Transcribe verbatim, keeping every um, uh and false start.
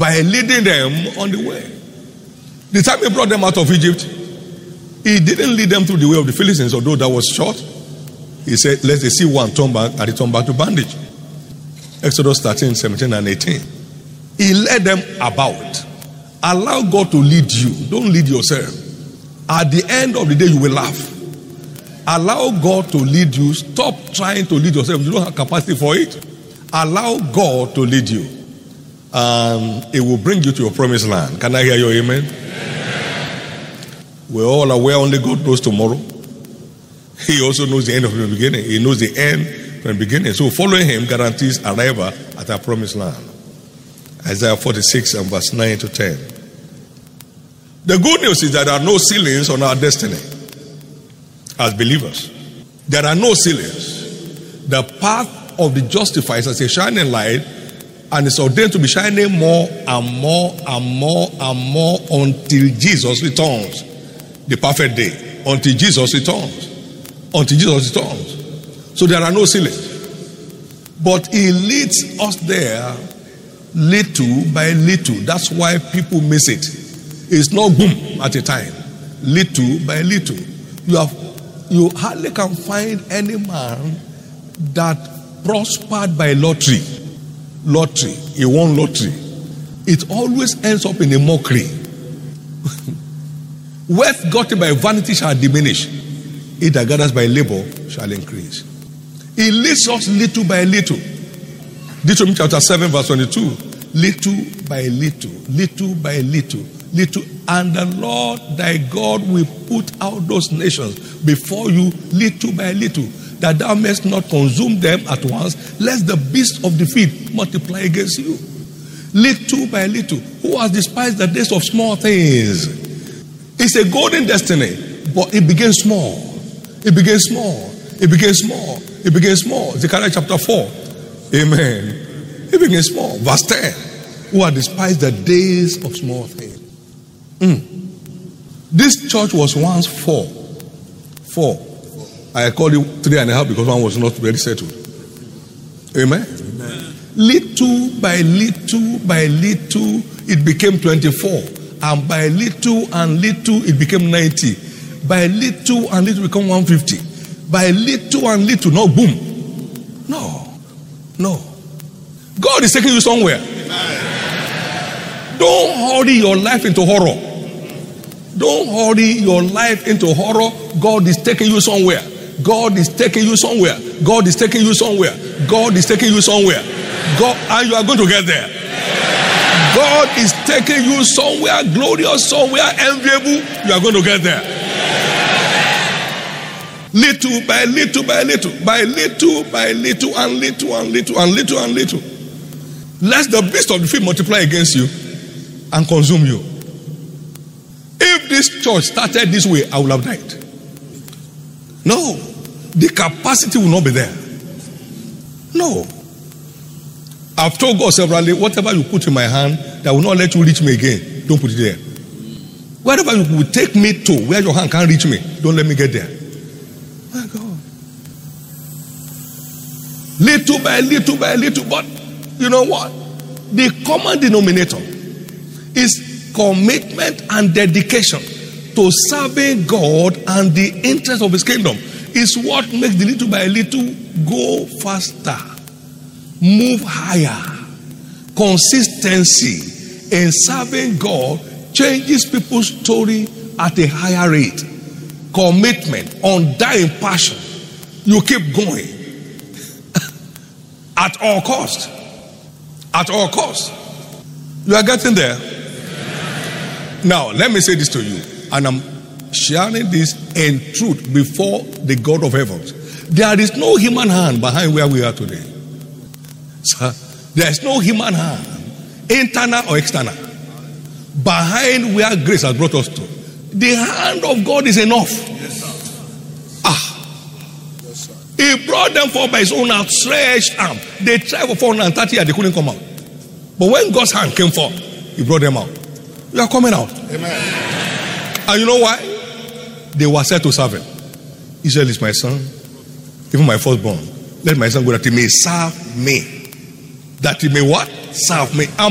by leading them on the way. The time he brought them out of Egypt, he didn't lead them through the way of the Philistines, although that was short. He said, let the see one turn back, and he turned back to bondage. Exodus thirteen, seventeen, and eighteen. He led them about. Allow God to lead you. Don't lead yourself. At the end of the day, you will laugh. Allow God to lead you. Stop trying to lead yourself. You don't have capacity for it. Allow God to lead you. And it will bring you to your promised land. Can I hear your amen? Amen. We're all aware only God knows tomorrow. He also knows the end from the beginning. He knows the end from the beginning. So following him guarantees arrival at our promised land. Isaiah forty-six and verse nine to ten. The good news is that there are no ceilings on our destiny as believers. There are no ceilings. The path of the justified is as a shining light, and it's ordained to be shining more and more and more and more until Jesus returns. The perfect day. Until Jesus returns. Until Jesus returns. So there are no ceilings. But he leads us there little by little. That's why people miss it. It's not boom at a time. Little by little. You have you hardly can find any man that prospered by lottery. Lottery. He won lottery. It always ends up in a mockery. Wealth gotten by vanity shall diminish. He that gathers by labor shall increase. He leads us little by little. Deuteronomy chapter seven verse twenty-two. Little by little, little by little, little. And the Lord thy God will put out those nations before you little by little, that thou mayest not consume them at once, lest the beasts of the field multiply against you. Little by little. Who has despised the days of small things? It's a golden destiny, but it begins small. It begins small. It begins small. It begins small. Zechariah chapter four. Amen. It begins small. Verse ten. Who have despised the days of small things. Mm. This church was once four. Four. I called it three and a half because one was not very settled. Amen. Amen. Little by little by little, it became twenty-four. And by little and little, it became ninety. By little and little, it became one hundred fifty. By little and little, no boom. No. No. God is taking you somewhere. Amen. Don't hurry your life into horror. Don't hurry your life into horror. God is taking you somewhere. God is taking you somewhere. God is taking you somewhere. God is taking you somewhere. God, and you are going to get there. God is taking you somewhere glorious, somewhere enviable. You are going to get there. Little by little by little, by little by little and little and little and little and little. Lest the beast of the field multiply against you and consume you. If this church started this way, I would have died. No. The capacity will not be there. No. I've told God severally, whatever you put in my hand that will not let you reach me again, don't put it there. Wherever you will take me to, where your hand can't reach me, don't let me get there. My God. Little by little by little, but you know what? The common denominator is commitment and dedication to serving God and the interest of his kingdom. Is what makes the little by little go faster, move higher. Consistency in serving God changes people's story at a higher rate. Commitment, undying passion. You keep going at all cost. At all cost. You are getting there. Now, let me say this to you, and I'm sharing this in truth before the God of heavens. There is no human hand behind where we are today. Sir, there is no human hand, internal or external, behind where grace has brought us to. The hand of God is enough. Yes, sir. Ah. Yes, sir. He brought them forth by his own outstretched arm. They tried for four hundred thirty years, they couldn't come out. But when God's hand came forth, he brought them out. You are coming out. Amen. And you know why? They were set to serve him. Israel is my son, even my firstborn. Let my son go that he may serve me. That he may what? Serve me.